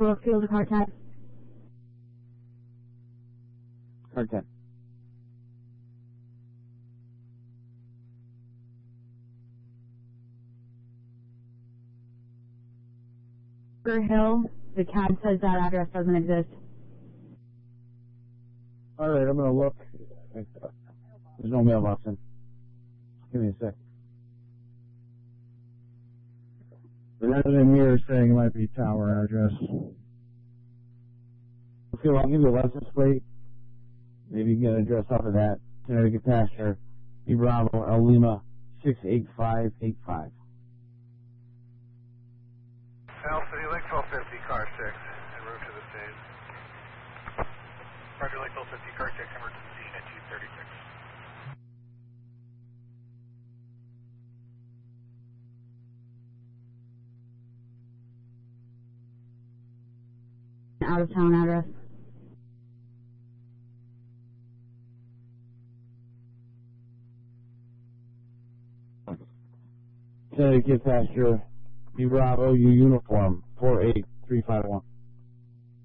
Brookfield, car 10. Car 10. Bunker Hill, the cab says that address doesn't exist. Alright, I'm gonna look. There's no mailbox in. Give me a sec. The resident mirror is saying it might be tower address. Okay, well, I'll give you a license plate. Maybe you can get an address off of that. Connecticut Pasture, E Bravo, El Lima, 68585. South City Lake 1250, car 6, en route to the scene. Roger, Lake 1250, car 6, en route to the scene at 236. Out of town address. Connecticut Pasture, E Bravo, U Uniform, 48351.